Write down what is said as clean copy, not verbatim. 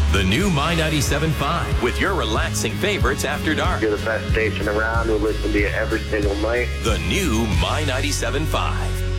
The new My 97.5 with your relaxing favorites after dark. You're the best station around. We listen to you every single night. The new My 97.5.